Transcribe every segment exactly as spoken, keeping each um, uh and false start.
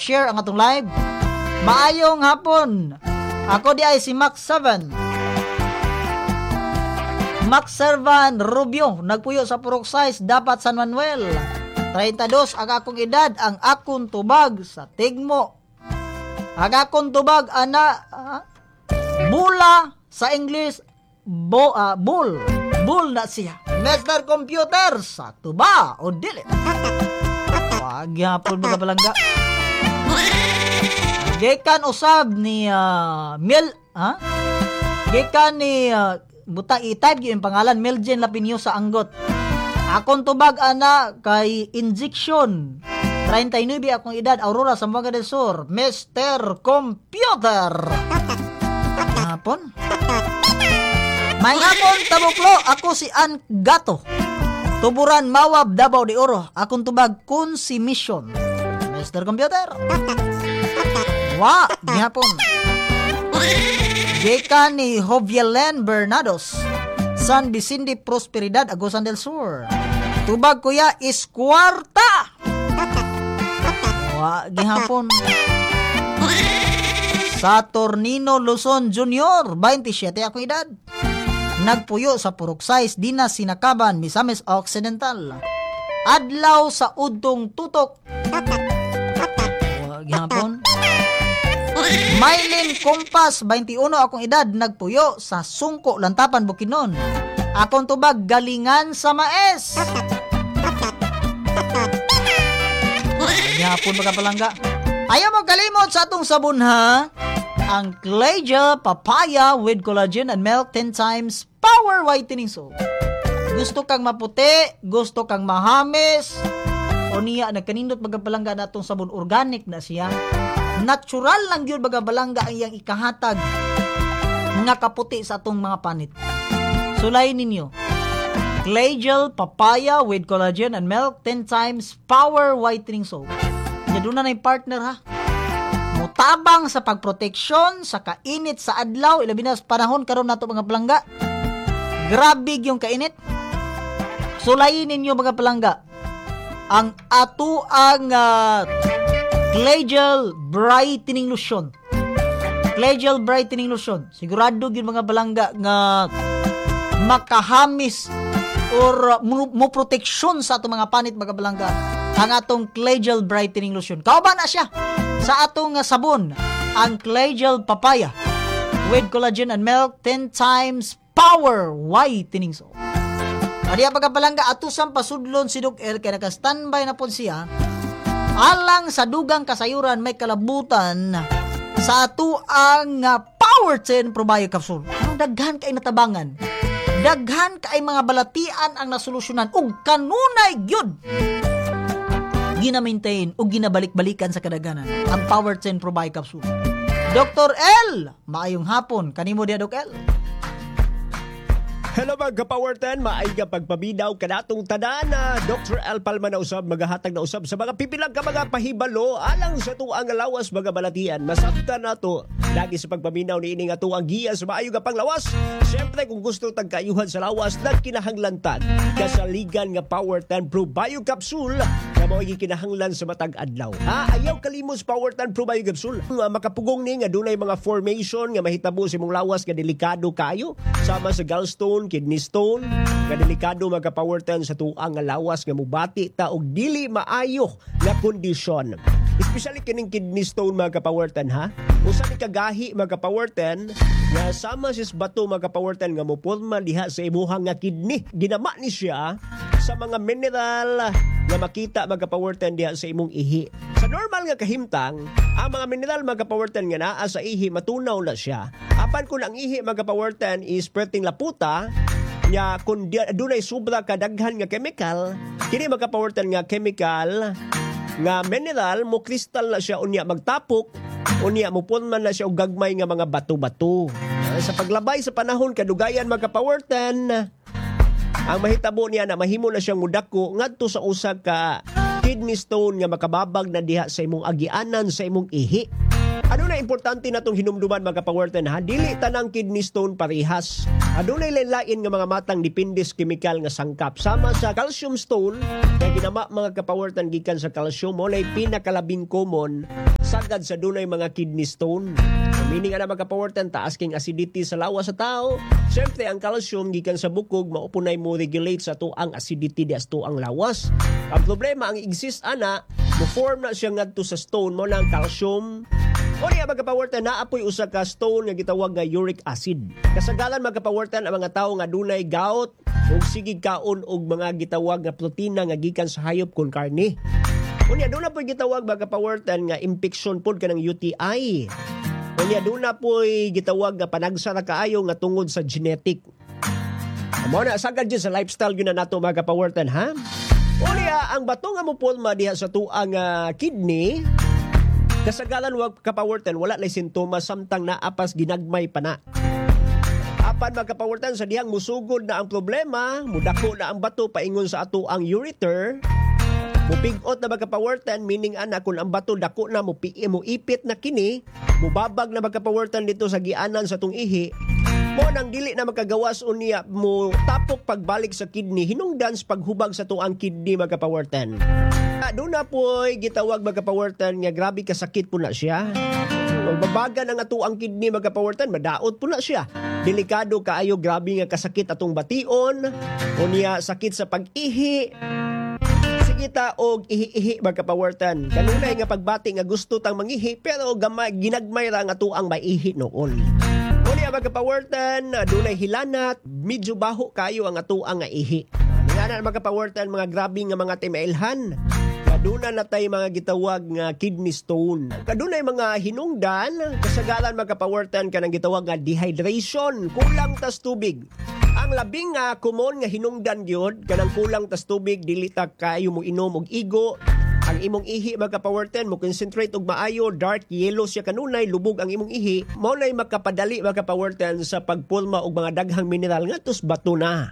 pag-share ang atong live. Maayong hapon. Ako di ay si Max seven. Max Servan Rubio, nagpuyo sa Purok Size, Dapat San Manuel. thirty-two ang akong edad, ang akong tubag sa tigmo. Ang akong tubag ana uh, bula sa English bo, uh, bull. Bull na siya. Mister Computer sa tuba o dili. Wag yapon mga palangga. Gikan usab ni uh, Mil ha? Gikan ni uh, buta i-type yung pangalan Miljen Lapinyo sa Anggot. Akong tubag ana kay injection. thirty-nine akong edad, Aurora, Zamboanga del Sur. Mister Computer. Hapon. May hapon, tabuklo. Ako si Ann Gato. Tuburan, Mawab, Davao de Oro. Akong tubag, Kunsi Mission. Mister Computer. Wa, gihapon. Geka ni Jovielen Bernados. San Vicente Prosperidad, Agusan del Sur. Tubag kuya is kwarta. Wa, gihapon. Saturnino Luzon Junior, twenty-seven akong edad. Nagpuyo sa Purok Size, Dinas Sinakaban, Misamis Occidental. Adlaw sa Udtong Tutok. Wa, gihapon. Maylin Kompas, twenty-one akong edad. Nagpuyo sa Sungko, Lantapan, Bukidnon. Akong tubag, galingan sa maes. Yapon mga palangga. Ayaw mo kalimot sa atong sabon ha. Ang Clayja Papaya with Collagen and Milk ten times Power Whitening Soap. Gusto kang maputi, gusto kang mahamis, o niya nagkanindot mga palangga na atong sabon, organic na siya. Natural lang yun mga palangga ang iyang ikahatag nga kaputi sa atong mga panit. Sulayin ninyo. Clayja Papaya with Collagen and Milk ten times Power Whitening Soap. Doon na na yung partner ha. Mutabang sa pagproteksyon, sa kainit sa adlaw, ilabi na sa panahon karon nato mga palangga. Grabe yung kainit. Sulayin ninyo mga palangga. Ang ato ang uh, Clayja Brightening Lotion. Clayja Brightening Lotion. Sigurado yun mga palangga nga makahamis or uh, mo proteksyon sa ato mga panit mga palangga. Ang atong Clayja Brightening Lotion. Kauban na siya sa atong uh, sabon. Ang Clayja Papaya with Collagen and Milk ten times Power Whitening Soap. Adiya pagkapalangga atusang pasudlon si Doc El kaya naka-standby na po siya. Alang sa dugang kasayuran may kalabutan sa ato ang uh, Power ten Probio Capsule. Ang daghan kay natabangan. Daghan kay mga balatian ang nasolusyonan ug kanunay gyud gina-maintain o ginabalik-balikan sa kadaganan ang Power ten Probio Capsule. Doctor L, maayong hapon. Kanimo dia Doc L. Hello mga Power ten, maayga pagpabidaw kanatong tadana. Doctor L Palma na usab, magahatag na usab sa mga pipilang ka mga pahibalo alang sa tuang lawas mga balatian. Masabta na to lagi sa pagpaminaw ni ining ato ang giya sa maayong panglawas. Siyempre kung gusto tagkayuhan sa lawas, nagkinahanglantan kasaligan nga Power ten Probio Capsule na mo kinahanglan sa matag adlaw. Ha, ayaw kalimos Power ten Probio Capsule. Uh, makapugong ni nga dunay mga formation nga mahitabo sa imong lawas nga delikado kayo sama sa gallstone, kidney stone, nga delikado mga Power ten sa tuang nga lawas nga mubati ta og dili maayo nga kondisyon. Especially kining kidney stone mga Power ten ha. Usa ni kagahi mga Power ten nga sama sis bato mga Power ten nga moporma diha sa imuhang nga kidney. Ginama ni siya sa mga mineral nga makita mga Power ten diha sa imong ihi. Sa normal nga kahimtang, ang mga mineral mga Power ten nga naa sa ihi matunaw na siya. Apan kung ang ihi mga Power ten is perting laputa, nya kung dunay sobra kadaghan nga chemical, kini mga Power ten nga chemical nga mineral mo kristal na siya unya magtapok, unya mo punman na siya og gagmay nga mga bato-bato. Sa paglabay sa panahon kadugayan mga Power ten, ang mahitabo niya na mahimo na siyang mudako ngadto sa usa ka kidney stone nga makababag na diha sa imong agianan sa imong ihi. Ano na importante na itong hinumduman mga Power ten ha? Dili tanang kidney stone parehas. Adunay lain-lain nga mga matang depende sa chemical nga sangkap. Sama sa calcium stone, kaya ginama mga Power ten gikan sa calcium, mo lay pinakalabing common sagad sa dunay mga kidney stone. Meaning ana mga kapawartan, taas king acidity sa lawas sa tao. Siyempre ang calcium gikan sa bukog maupunay mo regulate sa tuang acidity di as tuang lawas. Ang problema ang exist ana, mo form na siya ngadto sa stone mo ng calcium. O niya magkapawartan, naapoy usa ka stone nga gitawag nga uric acid. Kasagalan magkapawartan ang mga tao nga dunay gout ug sigig kaon og mga gitawag nga protina nga gikan sa hayop kon karne. O niya doon na po gitawag magkapawartan nga infection pod kanang U T I. O niya doon na po gitawag nga panagsa na kaayo nga tungod sa genetic. Amo na sagad dyan sa lifestyle yun na nato magkapawartan ha. O niya ang bato nga mo pulma diha sa tuang uh, kidney. Kasagalan wag kapawartan, wala na sintomas samtang naapas ginagmay pa na. Apan magkapawartan sa dihang musugod na ang problema, mudako na ang bato paingon sa ato ang ureter, mupigot na magkapawartan, meaning ana kung ang bato dako na mo, mo ipit na kini, mubabag na magkapawartan dito sa gianan sa tung ihi, mo nang dili na makagawas unya mo tapok pagbalik sa kidney, hinungdan sa paghubag sa tuang kidney magkapawartan. Doon na po gitawag magkapawartan nga grabe kasakit po na siya. Magbabagan ang ato ang kidney magkapawartan, madaot po na siya. Delikado kaayo, grabe nga kasakit atong bation. O niya sakit sa pag-ihi. Sige ta og ihi-ihi magkapawartan. Kanunay nga pagbati nga gusto tang mangihi pero gamay ginagmay ra nga ato ang maihi noon. O niya magkapawartan, dunay hilanat, medyo baho kayo ang ato ang nga ihi. Nga na magkapawartan mga grabe nga mga timailhan. Kaduna na tayo mga gitawag nga kidney stone. Kadunay mga hinungdan, kasagalan magkapawartan ka ng gitawag nga dehydration, kulang tas tubig. Ang labing nga common nga hinungdan gyud kanang kulang tas tubig, dili ta kayo mo inom og igo. Ang imong ihi magkapawartan mo concentrate og maayo, dark yellow siya kanunay, lubog ang imong ihi, mao nay makapadali magkapawartan sa pagpulma og mga daghang mineral ngadtos bato na.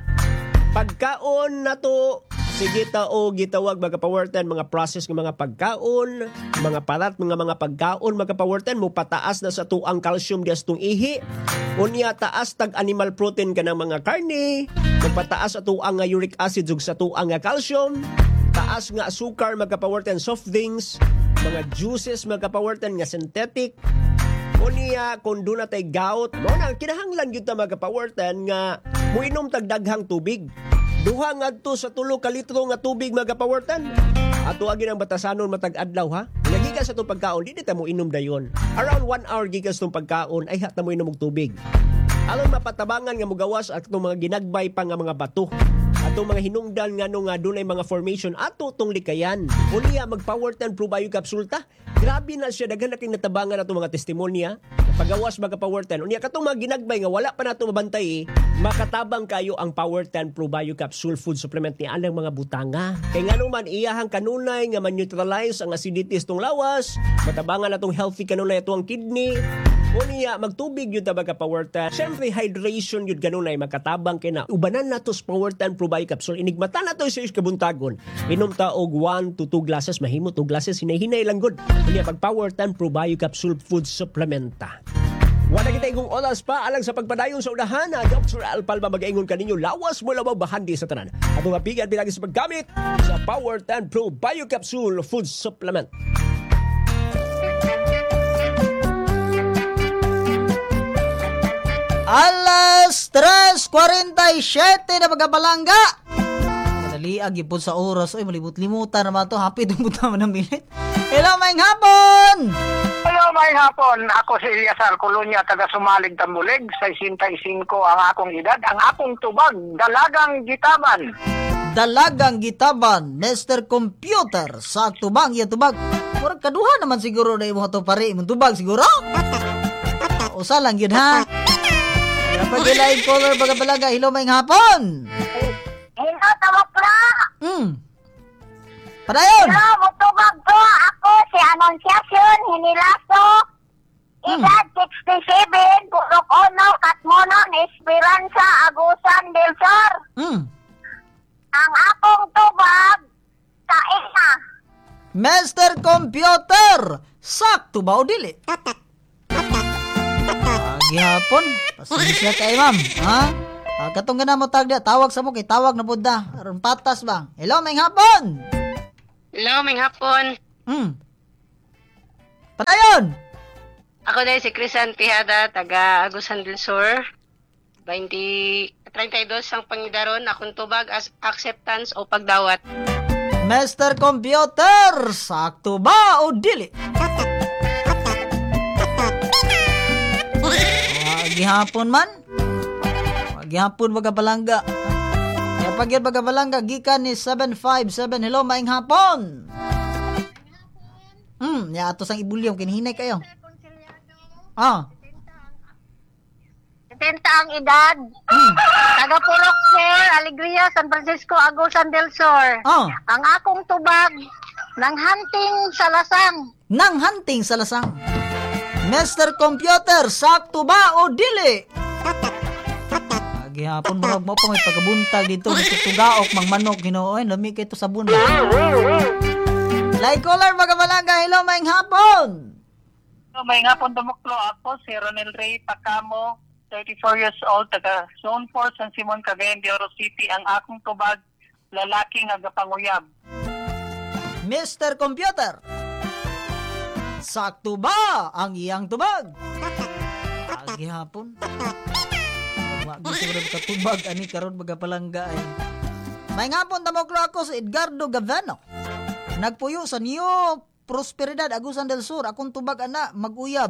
Pagkaon na to, sige ta o gitawag magkapawartan mga process ng mga pagkaon, mga parat mga mga pagkaon magkapawartan mo pataas na sa tuang calcium dias tung ihi. Unya taas tag animal protein kanang mga karne, magpataas ato ang uric acid ug sa tuang nga calcium, taas nga asukar magkapawartan soft drinks, mga juices magkapawartan nga synthetic. Unya kung doon na tayo gout, mo na kinahanglan gyud ta magkapawartan nga muinom tag daghang tubig. Duha ngadto sa tulo ka litro nga tubig magapawartan. Ato agi ang batasanon matag adlaw ha. Nagikan sa tong pagkaon, di ta mo inom dayon. Around one hour gikas tong pagkaon ay hat na mo inom og tubig. Aron mapatabangan nga mogawas atong mga ginagbay pa nga mga bato. Atong mga hinungdan nga no nga dunay mga formation ato tong likayan. Unya magpawartan probio capsule ta. Grabe na siya, daghan na king natabangan atong mga testimonya. Pagawas magapawartan. Unya katong mga ginagbay nga wala pa nato mabantay, makatabang kayo ang Powertan Probio Capsule food supplement ni anang mga butanga. Kay ngano man iyahang kanunay nga man-neutralize ang acidities tong lawas, matabangan atong healthy kanunay atong kidney. Unya magtubig yun ta magapawartan. Siyempre hydration yun kanunay makatabang kay na ubanan nato sa Powertan Probio Capsule. Inigmata nato sa kabuntagon. Inom ta og one to two glasses, mahimo two glasses hinay-hinay lang gud. Unya pag Powertan Probio Capsule food supplementa. Wala kita igong oras pa alang sa pagpadayon sa unahan na Doctor Alpalma mag-aingon kaninyo lawas mo labaw bahandi sa tanan. Atong mapigan pinagi sa paggamit sa Powertan Probio Capsule food supplement. Alas tres forty-seven na magabalangga. Kadaliag ipon sa oras. Ay, malibot-limutan naman to. Happy dumbuta mo ng minute. Hello, maing hapon! Hello, may hapon. Ako si Eliasar Colonia, taga Sumalig, Tambulig. sixty-five ang akong edad. Ang akong tubag, Dalagang Gitaban. Dalagang Gitaban, Mister Computer. Sa tubag, iya tubag. Murag kaduha naman siguro na imong to pare. Imong tubag siguro. Usa lang yun ha. Kapag live caller baga balaga. Hello, maing hapon! Hello, tawag pra! Hmm. Padayon! Hello, mutubag ko. Ako si Anunciacion Hinilaso. Edad sixty-seven, Purok Ono, Katmonon, Esperanza, Agusan, Del Sur. Hmm. Ang akong tubag, Kaina. Mister Computer! Sakto ba o dili? Gihapon, pasensya kay ma'am, ha? Ah, katong gana mo tagda, tawag sa mo kay tawag na pud da. Aron patas ba? Hello, maing hapon. Hello, may hapon. Hmm. Padayon! Padayon. Ako dahil si Crisan Tejada, taga Agusan del Sur. twenty, thirty-two ang pangidaron, akong tubag as acceptance o pagdawat. Mister Computer, sakto ba o dili? Gihapon man. Gihapon baga palangga. Kaya pag yun baga palangga, gikan ni seven five seven. Hello, maing hapon. Hmm, ya ato sang ibulyong, kinihinay kayo. Ah. setenta ang edad. Hmm. Taga Purok, sir. Alegria, San Francisco, Agusan del Sur. Ah. Ang akong tubag ng hunting sa lasang. Nang hunting sa lasang. Mister Computer, sakto ba o dili? Gihapon mo mo pa may pagkabuntag dito ng tutugaok mang manok Ginoo, ay lami kay to sabon. Like caller magabalanga, hello maing hapon. So, may nga po dumuklo ako, si Ronel Ray Pacamo, thirty-four years old, taga Zone four, San Simon, Cagayan de Oro City. Ang akong tubag, lalaki nga gapanguyab. Mister Computer, sakto ba ang iyang tubag? Gihapon. Wa gusto ko rin katubag ani karon baga palangga ay. May nga po damoklo ako sa Edgardo Gaveno. Nagpuyo sa New Prosperidad, Agusan del Sur. Akong tubag ana, mag-uyab.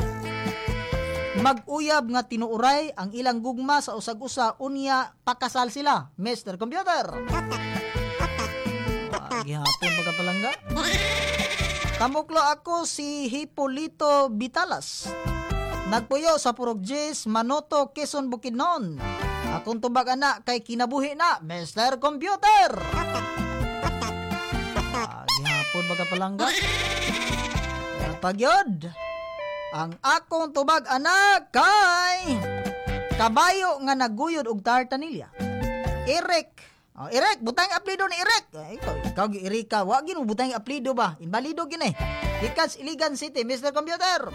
Mag-uyab nga tinuuray ang ilang gugma sa usag-usa, unya pakasal sila. Mister Computer. Gihapon baga palangga. Tamuklo ako si Hipolito Vitalas. Nagpuyo sa Purok Jis, Manoto, Quezon, Bukidnon. Akong tubag ana kay kinabuhi na, Mister Computer. Ah, gihapon baga palangga. Pagyod. Ang akong tubag ana kay kabayo nga naguyod og tartanilya. Eric. Oh, Eric, butang apelido ni Eric. Ay, ikaw, ikaw Erika, wa gid mo butang apelido ba? Invalido gini. Gikas Iligan City, Mister Computer.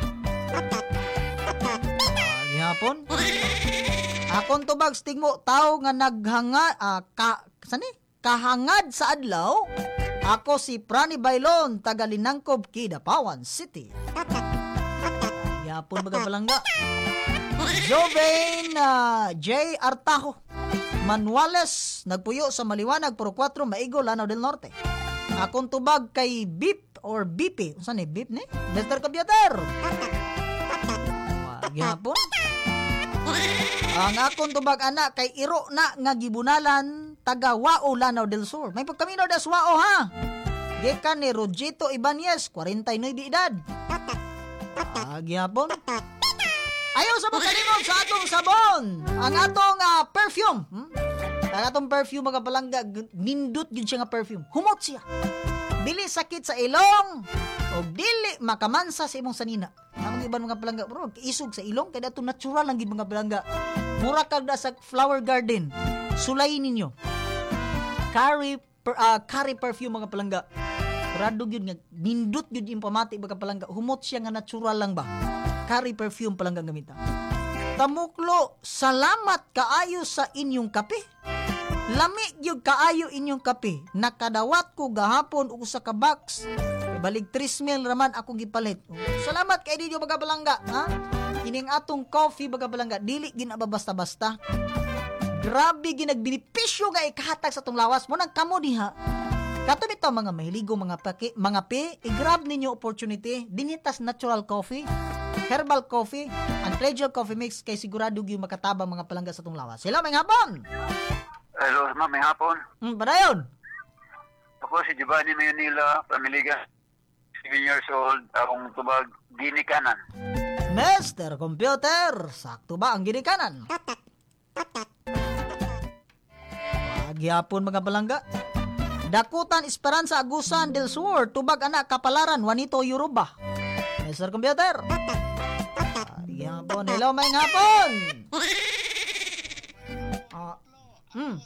Gihapon. Akong tubag stigmo tao nga naghanga uh, ka sani kahangad sa adlaw. Ako si Prani Bailon, taga Linangkob, Kidapawan City. Gihapon baga palangga. Jovain uh, J. Artajo Manuales, nagpuyo sa Maliwanag, Puro four, Maigo, Lanao del Norte. Akong tubag kay Bip or B P. Saan eh? Bip ni? Mister Computer. Gihapon. Ang akong tubag ana kay iro na nga gibunalan, taga Wao, Lanao del Sur. May pagkamino das Wao ha. Gikan ni Rogito Ibanez, forty-nine edad. Ah, gihapon. Ayaw sa pagkalimog sa atong sabon. Ang atong uh, perfume. Hmm? Ang atong perfume mga palangga, nindot yun siya nga perfume. Humot siya. Dili sakit sa ilong o dili makamansa sa imong sanina. Ang iban mga palangga, bro, isog sa ilong kaya dato natural lang gid mga palangga. Mura kag sa flower garden. Sulayin ninyo. Curry per, uh, curry perfume mga palangga. Radog yun nga, nindot yun yung pamati mga palangga. Humot siya nga natural lang ba? Curry perfume palang gagamitan. Tamuklo, salamat kaayo sa inyong kape. Lami yung kaayo inyong kape. Nakadawat ko gahapon o sa kabox. Balik three mil raman ako gipalit. Salamat kay ninyo baga balangga. Ha? Kining atong coffee baga balangga. Dili ginaba basta-basta. Grabe ginagbinipisyo nga ikahatag sa tong lawas. Munang kamo diha. Kato nito mga mahiligo, mga paki, mga pe, i-grab ninyo opportunity. Dinitas natural coffee. Herbal coffee and pleasure coffee mix kay sigurado yung makatabang mga palangga sa itong lawas. Hello, may hapon! Hello, ma'am, may hapon. Hmm, padayon! Ako si Giovanni Mayonila, Pamiliga, seven years old, akong tubag, ginikanan. Mister Computer, sakto ba ang ginikanan? Paghihapon mga palangga. Dakutan Esperanza Agusan del Sur, tubag anak Kapalaran, Juanito Yoruba. Mister Computer. Paghihapon, hello may hapon! Ah, hmm.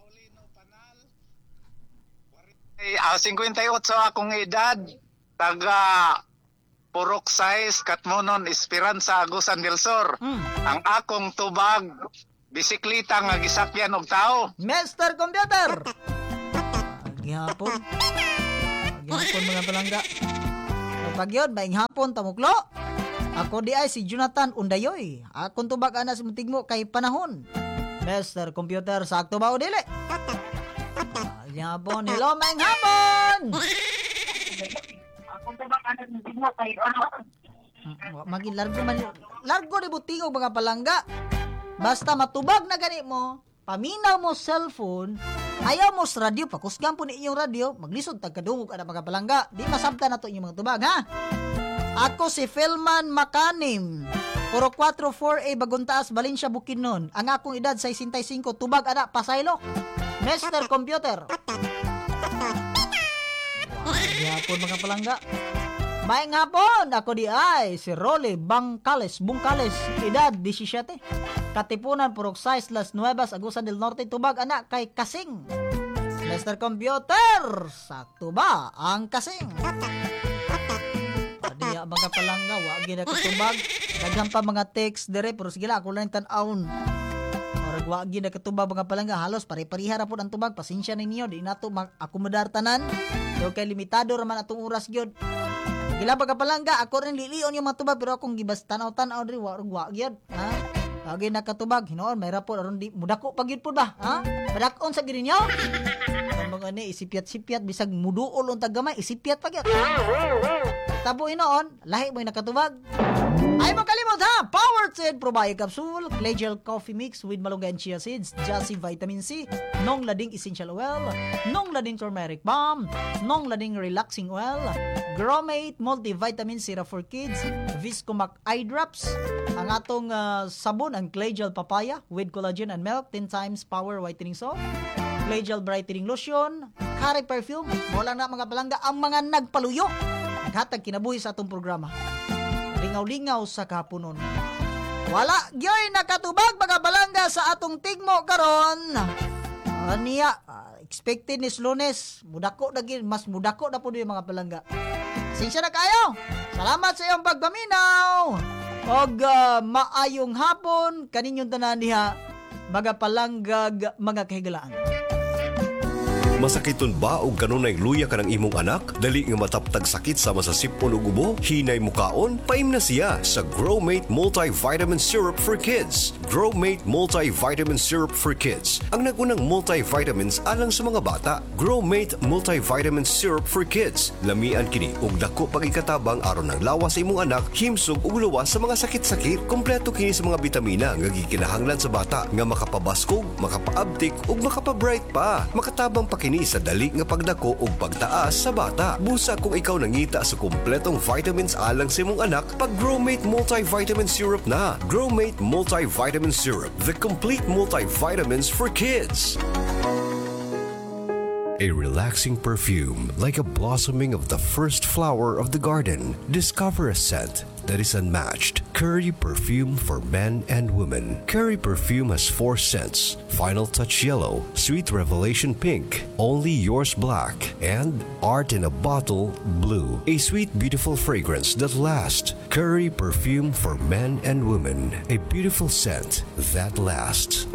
Ay, ah, fifty-eight akong edad, taga Purok Size, Katmonon, Esperanza, Agusan del Sur. Hmm. Ang akong tubag, bisikleta nga gisakyan og tao. Mister Computer. Paghihapon. Paghihapon mga palangga. Bagyod, maing hapon, tamuklo. Ako di ay si Jonathan Undayoy. Akong tubag ana sa mutigmo kay panahon. Mister Computer, sakto ba o dili? Maing hapon, hello, maing hapon! Akong tubag ana sa mutigmo kay panahon. Maging largo man. Largo ni butingog mga palangga. Basta matubag na gani mo, paminaw mo cellphone, ayaw mo sa radio, pakusgan po ni iyong radio, maglisod tagkadungog ana mga palangga. Di masabta na to inyong mga tubag, ha? Ako si Philman Makanim, zero four four A Baguntaas, Valencia, Bukidnon. Ang akong edad sixty-five, tubag ana pasaylo. Mister Computer. Wow, po mga palangga. Maayong hapon, ako di ay si Rolly Bangkales, Bungkales, edad seventeen. Katipunan, Purok Size, Las Nuevas, Agusan del Norte, tubag anak kay Kasing. Mister Computer, sakto ba ang Kasing? Adi mga palangga, wagi na katubag. Daghang pa mga text dire, pero sige lang, ako lang tan-aon. Orag wagi na katubag mga palangga, halos pare-pareha ra po ang tubag. Pasensya ninyo, di nato mag-akomodar tanan. So kay limitado raman atong oras gyud. Gila pagka palangga, ako rin lilion yung mga tubag, pero akong gibas tanaw-tanaw rin, wag-wag yun, ha? Lagi nakatubag, hinoon, may rapor, aron di, mudako pagyud po ba, ha? Padakon sa gininyo? Ang mga ni, isipyat-sipyat, bisag muduol ang tagamay, isipyat pagyud. Tabo hinoon, lahi mo yung nakatubag. Ay mo kalimot ha, Powered Seed Probio Capsule, Clay Gel Coffee Mix with Malunggay and Chia Seeds, Jassi Vitamin C, Nong Lading Essential Oil, Nong Lading Turmeric Balm, Nong Lading Relaxing Oil, Gromate Multivitamin Syrup for Kids, Viscomac Eye Drops, ang atong uh, sabon, ang Clay Gel Papaya with Collagen and Milk, ten times Power Whitening Soap, Clay Gel Brightening Lotion, Kare Perfume, wala na mga palangga, ang mga nagpaluyo, naghatag kinabuhi sa atong programa. Lingaw-lingaw sa kapunon. Wala gyoy nakatubag mga balangga sa atong tigmo karon. Uh, niya, uh, expected is Lunes. Mudako na gid, mas mudako na po yung mga balangga. Sinsya na kayo. Salamat sa iyong pagpaminaw. Og uh, maayong hapon kaninyong tanan diha mga palanggag mga kahigalaan. Masakiton ba o kanunay luya ka ng imong anak? Dali nga mataptag sakit sama sa sipon o gubo? Hinay mukaon? Paim na siya sa Growmate Multivitamin Syrup for Kids. Growmate Multivitamin Syrup for Kids. Ang nagunang multivitamins alang sa mga bata. Growmate Multivitamin Syrup for Kids. Lamian kini og dako pag ikatabang aron ng lawas sa imong anak, himsog ug luwas sa mga sakit-sakit. Kompleto kini sa mga bitamina nga gikinahanglan sa bata nga makapabaskog, makapaabtik ug makapabright pa. Makatabang pa kini sa dali nga pagdako ug pagtaas sa bata. Busa kung ikaw nangita sa kumpletong vitamins alang sa imong anak, pag Growmate Multivitamin Syrup na. Growmate Multivitamin Syrup, the complete multivitamins for kids. A relaxing perfume, like a blossoming of the first flower of the garden. Discover a scent that is unmatched. Curry Perfume for men and women. Curry Perfume has four scents: Final Touch Yellow, Sweet Revelation Pink, Only Yours Black, and Art in a Bottle Blue. A sweet, beautiful fragrance that lasts. Curry Perfume for men and women. A beautiful scent that lasts.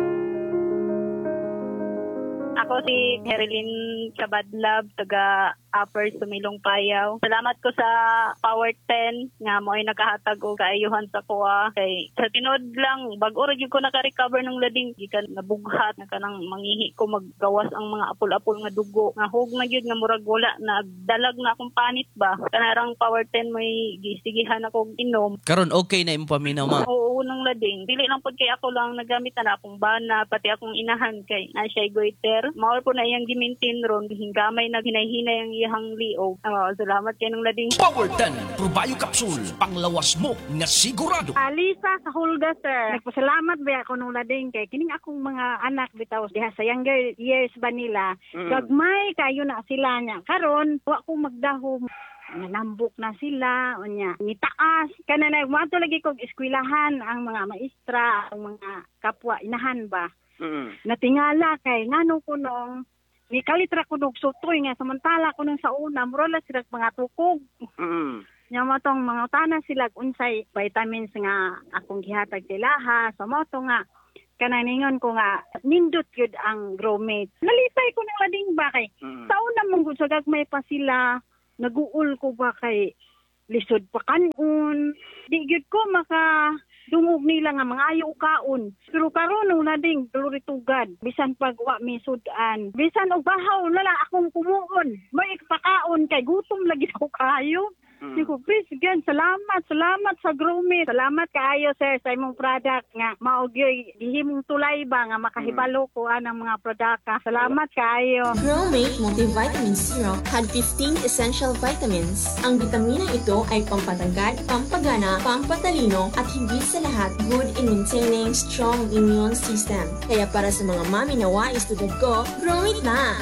Ako si Herilyn Cabadlab, taga Upper Sumilong Payaw. Salamat ko sa Power ten nga mo ay nakahatag og kaayuhan sa kuha. Kay sa tinod lang, bag-o ra gyud ko naka-recover ng lading, gikan nabughat na kanang mangihi ko maggawas ang mga apol-apol nga dugo. Nga hug na gyud nga murag wala nagdalag na akong panit ba. Kanarang Power ten may gisigihan ako inom. Karon okay na imong paminaw ma. Oo, nang lading. Dili lang pud kay ako lang nagamit na akong bana, pati akong inahan kay na siya goiter. Mao po na iyang gimintin ron, hingamay na hinay-hinay ang iyang liog. Oh, salamat kay nung lading. Power ten Probio Capsule, panglawas mo nga sigurado. Alisa sa Hulga, sir. Nagpasalamat ba ako nung lading kay kining akong mga anak bitaw diha sa younger years ba nila. Mm. Gagmay kayo na sila niya. Karon wa ko magdahom. Nalambok na sila, o niya, nitaas. Kana na, mato lagi kong eskwelahan ang mga maestra, ang mga kapwa, inahan ba. Mm. Natingala kay, ngano ko nung, ni kalitra ko nung sutoy nga, samantala ko nung sa una, murala sila mga tukog. Mm. Nga mo tong mga utana sila, unsay vitamins nga akong gihatag sila ha, sa mo to nga, kananingon ko nga, nindot yun ang Growmate. Nalitay ko ng lading ba kay, mm. sa una mong sa gagmay pa sila, naguul ko ba kay lisod pa kanon. Di gyud ko maka dungog nila nga mga ayaw kaon. Pero karon nung lading tugad, bisan pag wa mi sudan, bisan og bahaw na lang akong kumuon. May pakaon kay gutom lagi ako kayo. Hmm. Di ko, please, again, salamat, salamat sa Growmate. Salamat kaayo, sir, sa imong product nga maugyoy, dihimong tulay ba nga makahibalo ko anang mga produkta. Salamat kaayo. Growmate Multivitamin Syrup had fifteen essential vitamins. Ang bitamina ito ay pampatagad, pampagana, pampatalino, at higit sa lahat, good in maintaining strong immune system. Kaya para sa mga mami na wais tulad ko, Growmate na!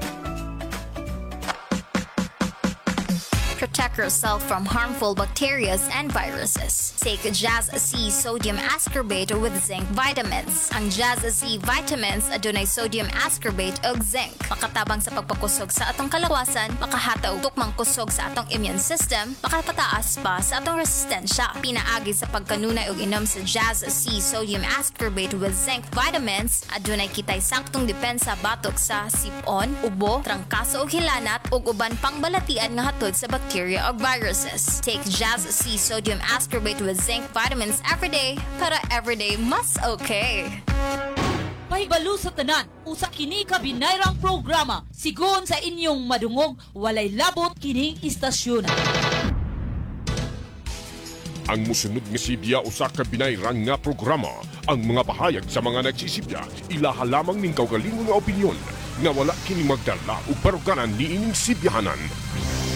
Protect yourself from harmful bacteria and viruses. Take Jazz C Sodium Ascorbate with Zinc Vitamins. Ang Jazz C Vitamins adunay sodium ascorbate ug zinc. Makatabang sa pagpakusog sa atong kalawasan, makahataw tukmang kusog sa atong immune system, makapataas pa sa atong resistensya. Pinaagi sa pagkanunay ug inom sa Jazz C Sodium Ascorbate with Zinc Vitamins, adunay kitay saktong depensa batok sa sipon, ubo, trangkaso ug hilanat ug uban pang balatian nga hatod sa bacteria or viruses. Take Jazz C Sodium Ascorbate with Zinc Vitamins every day para everyday mas okay. Pahibalo sa tanan, usa kini ka binayrang programa. Sigon sa inyong madungog, walay labot kining istasyon. Ang musunod nga sibya usa ka binayrang nga programa. Ang mga pahayag sa mga nagsisibya, ilaha lamang ning kaugalingon nga opinyon nga wala kini magdala o baruganan ni ining sibyahanan.